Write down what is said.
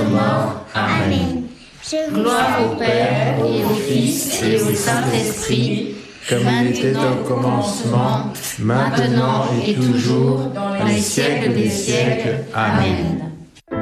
mort. Amen. Gloire au Père, et au Fils, et au Saint-Esprit, comme il était au commencement, maintenant et toujours, dans les siècles des siècles. Amen.